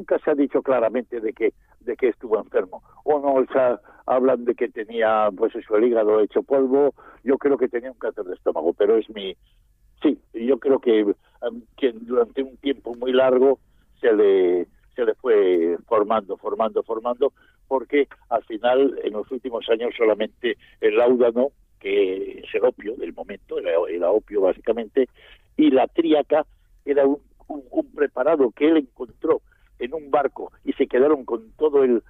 nunca se ha dicho claramente de que estuvo enfermo. Hablan de que tenía, pues eso, el hígado hecho polvo. Yo creo que tenía un cáncer de estómago, pero sí, yo creo que durante un tiempo muy largo se le fue formando, porque al final, en los últimos años, solamente el láudano, que es el opio del momento, era opio básicamente, y la tríaca era un preparado que él encontró en un barco y se quedaron con todo el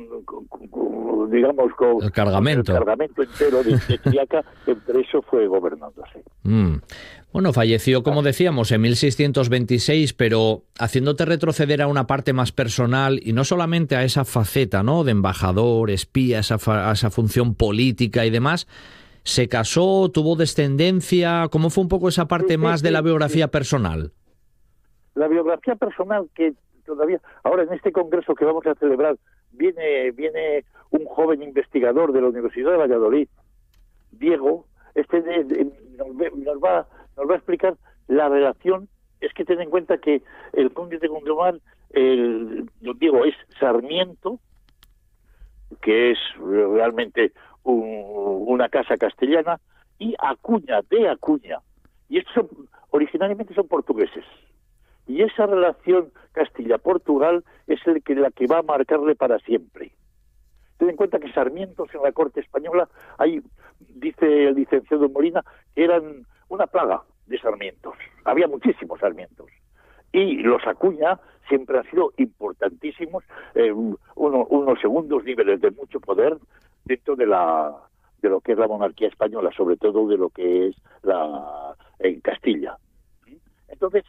cargamento entero de tríaca. Entre eso fue gobernándose. Bueno, falleció, como decíamos, en 1626, pero haciéndote retroceder a una parte más personal y no solamente a esa faceta, ¿no?, de embajador, espía, a esa función política y demás. ¿Se casó? ¿Tuvo descendencia? ¿Cómo fue un poco esa parte más de la biografía personal? La biografía personal, que todavía, ahora en este congreso que vamos a celebrar, viene un joven investigador de la Universidad de Valladolid, Diego. Nos va a explicar la relación. Es que ten en cuenta que el conde de Gondomar, Diego, es Sarmiento, que es realmente una casa castellana, y Acuña, de Acuña. Y estos originalmente son portugueses. Y esa relación Castilla-Portugal es la que va a marcarle para siempre. Ten en cuenta que sarmientos en la corte española, dice el licenciado Molina, que eran una plaga de sarmientos. Había muchísimos sarmientos. Y los Acuña siempre han sido importantísimos, unos segundos niveles de mucho poder dentro de lo que es la monarquía española, sobre todo de lo que es en Castilla. Entonces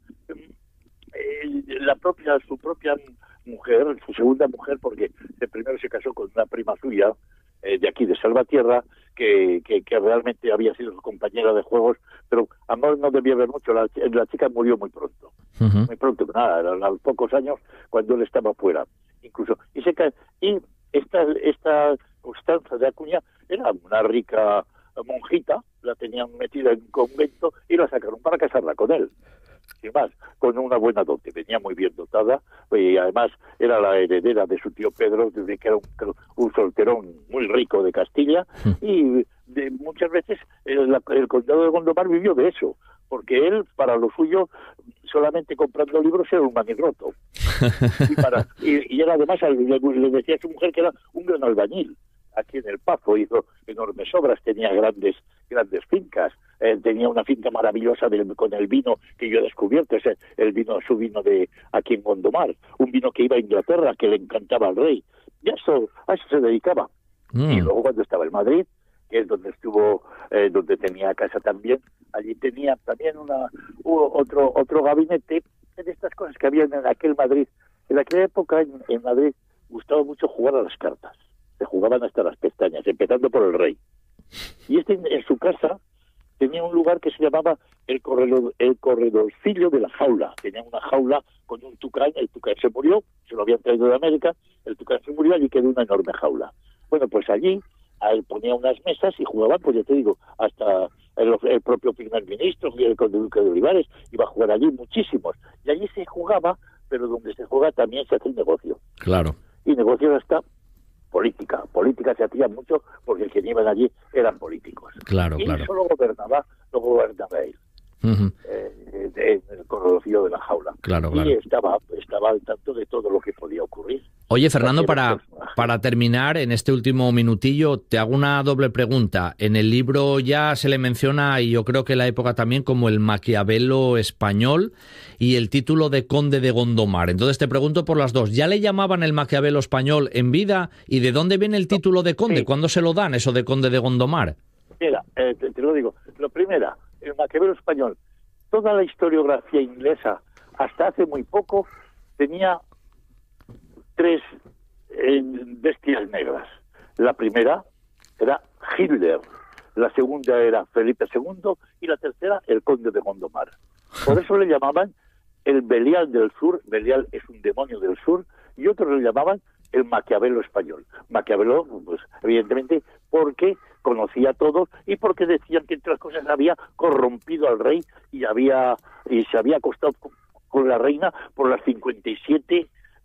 su propia mujer, su segunda mujer, porque primero se casó con una prima suya de aquí de Salvatierra, que realmente había sido su compañera de juegos, pero amor no debía haber mucho. La chica murió muy pronto. Uh-huh. Muy pronto, nada, a los pocos años, cuando él estaba fuera, incluso. Y esta Constanza de Acuña era una rica monjita, la tenían metida en un convento y la sacaron para casarla con él. Sin más, con una buena dote, venía muy bien dotada, y además era la heredera de su tío Pedro, que era un solterón muy rico de Castilla, y muchas veces el condado de Gondomar vivió de eso, porque él, para lo suyo, solamente comprando libros era un manirroto. Y él además le decía a su mujer que era un gran albañil. Aquí en El Pazo hizo enormes obras, tenía grandes fincas, tenía una finca maravillosa con el vino que yo he descubierto, su vino de aquí en Gondomar, un vino que iba a Inglaterra, que le encantaba al rey, y a eso se dedicaba. Y luego cuando estaba en Madrid, que es donde estuvo, donde tenía casa también, allí tenía también otro gabinete de estas cosas que había en aquel Madrid. En aquella época en Madrid gustaba mucho jugar a las cartas. Se jugaban hasta las pestañas, empezando por el rey. Y en su casa tenía un lugar que se llamaba el corredorcillo de la jaula. Tenía una jaula con un tucán, el tucán se murió, se lo habían traído de América, el tucán se murió, allí quedó una enorme jaula. Bueno, pues allí él ponía unas mesas y jugaban, pues ya te digo, hasta el propio primer ministro, el conde duque de Olivares, iba a jugar allí muchísimos. Y allí se jugaba, pero donde se juega también se hace el negocio. Claro. Y negocio hasta política se hacía mucho porque quienes iban allí eran políticos. Claro, y claro. Solo gobernaba él. Uh-huh. En el corredorcillo de la jaula. Claro. Y estaba al tanto de todo lo que podía ocurrir. Oye, Fernando, para terminar, en este último minutillo, te hago una doble pregunta. En el libro ya se le menciona, y yo creo que en la época también, como el Maquiavelo español y el título de Conde de Gondomar. Entonces te pregunto por las dos. ¿Ya le llamaban el Maquiavelo español en vida? ¿Y de dónde viene el título de Conde? Sí. ¿Cuándo se lo dan eso de Conde de Gondomar? Mira, te lo digo. Lo primero, el Maquiavelo español. Toda la historiografía inglesa, hasta hace muy poco, tenía 3 bestias negras. La primera era Hitler, la segunda era Felipe II y la tercera el conde de Gondomar. Por eso le llamaban el Belial del Sur. Belial es un demonio del sur, y otros le llamaban el Maquiavelo español. Maquiavelo, pues evidentemente porque conocía a todos y porque decían que entre las cosas había corrompido al rey y se había acostado con la reina por las 57